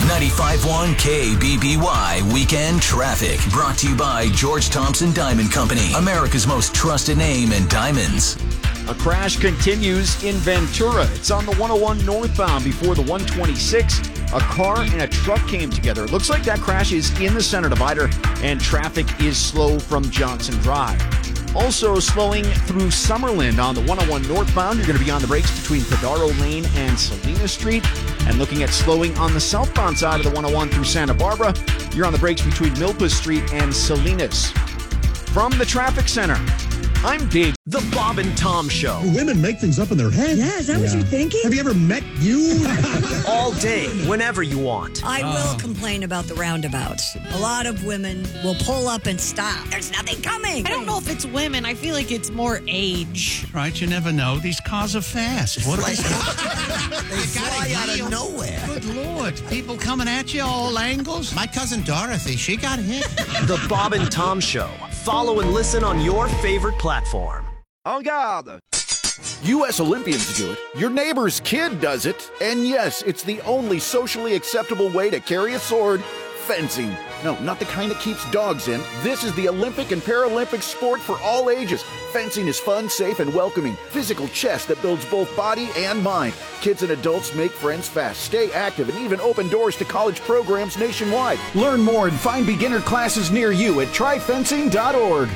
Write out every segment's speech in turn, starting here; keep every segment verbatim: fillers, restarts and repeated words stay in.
ninety-five point one K B B Y Weekend Traffic. Brought to you by George Thompson Diamond Company, America's most trusted name in diamonds. A crash continues in Ventura. It's on the one oh one northbound before the one twenty-six. A car and a truck came together. It looks like that crash is in the center divider, and traffic is slow from Johnson Drive. Also slowing through Summerlin on the one oh one northbound. You're going to be on the brakes between Padaro Lane and Salinas Street. And looking at slowing on the southbound side of the one oh one through Santa Barbara, you're on the brakes between Milpas Street and Salinas. From the traffic center, I'm Dave. The Bob and Tom Show. Women make things up in their head. Yeah, is that yeah. what you're thinking? Have you ever met you? All day, whenever you want. I will complain about the roundabouts. A lot of women will pull up and stop. There's nothing coming. I don't know if it's women. I feel like it's more age. Right, you never know. These cars are fast. What are they? They fly out of nowhere. Good Lord. People coming at you all angles. My cousin Dorothy, she got hit. The Bob and Tom Show. Follow and listen on your favorite platform. En garde! U S Olympians do it. Your neighbor's kid does it. And yes, it's the only socially acceptable way to carry a sword. Fencing. No, not the kind that keeps dogs in. This is the Olympic and Paralympic sport for all ages. Fencing is fun, safe, and welcoming. Physical chess that builds both body and mind. Kids and adults make friends fast, stay active, and even open doors to college programs nationwide. Learn more and find beginner classes near you at try fencing dot org.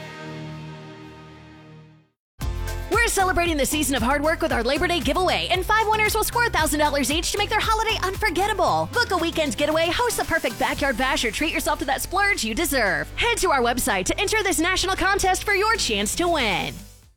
We're celebrating the season of hard work with our Labor Day giveaway, and five winners will score one thousand dollars each to make their holiday unforgettable. Book a weekend getaway, host the perfect backyard bash, or treat yourself to that splurge you deserve. Head to our website to enter this national contest for your chance to win.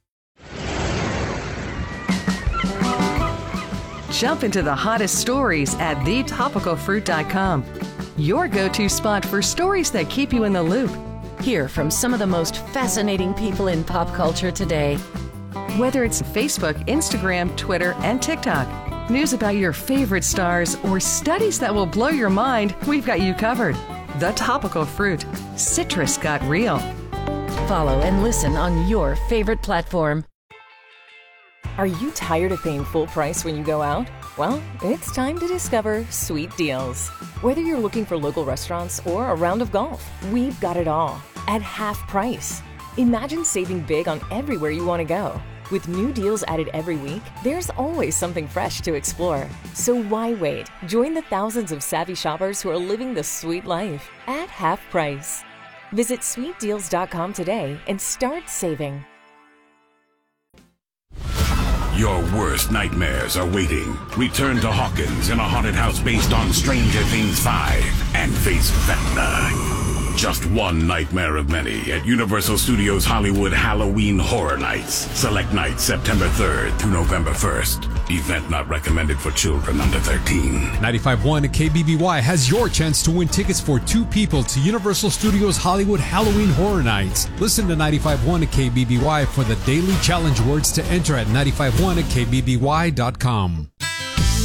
Jump into the hottest stories at the topical fruit dot com. Your go-to spot for stories that keep you in the loop. Hear from some of the most fascinating people in pop culture today. Whether it's Facebook, Instagram, Twitter, and TikTok, news about your favorite stars, or studies that will blow your mind, we've got you covered. The Topical Fruit. Citrus got real. Follow and listen on your favorite platform. Are you tired of paying full price when you go out? Well, it's time to discover Sweet Deals. Whether you're looking for local restaurants or a round of golf, we've got it all at half price. Imagine saving big on everywhere you want to go. With new deals added every week, there's always something fresh to explore. So why wait? Join the thousands of savvy shoppers who are living the sweet life at half price. Visit sweet deals dot com today and start saving. Your worst nightmares are waiting. Return to Hawkins in a haunted house based on Stranger Things five and face Vecna. Just one nightmare of many at Universal Studios Hollywood Halloween Horror Nights. Select nights September third through November first. Event not recommended for children under thirteen. ninety-five point one K B B Y has your chance to win tickets for two people to Universal Studios Hollywood Halloween Horror Nights. Listen to ninety-five point one K B B Y for the daily challenge words to enter at ninety-five point one K B B Y dot com.